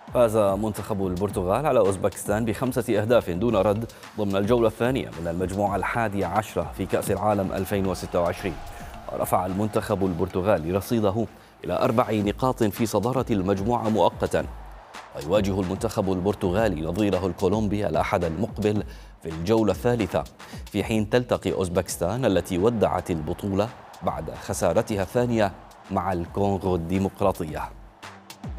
فاز منتخب البرتغال على أوزبكستان ب5 أهداف دون رد ضمن الجولة الثانية من المجموعة 11 في كأس العالم 2026. ورفع المنتخب البرتغالي رصيده إلى 4 نقاط في صدارة المجموعة مؤقتا، ويواجه المنتخب البرتغالي نظيره الكولومبي الأحد المقبل في الجولة الثالثة، في حين تلتقي أوزبكستان التي ودعت البطولة بعد خسارتها الثانية مع الكونغو الديمقراطية.